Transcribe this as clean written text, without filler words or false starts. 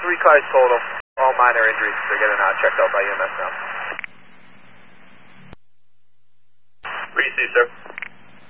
3 cars total. All minor injuries. They're getting checked out by EMS now. Receive, sir.